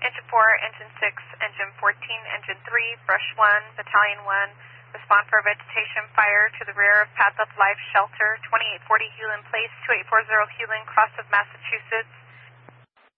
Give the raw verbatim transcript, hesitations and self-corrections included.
Engine four, Engine six, Engine fourteen, Engine three, Brush one, Battalion one, respond for vegetation fire to the rear of Path of Life Shelter, twenty-eight forty Hewlin Place, two eight four zero Hewlin, cross of Massachusetts.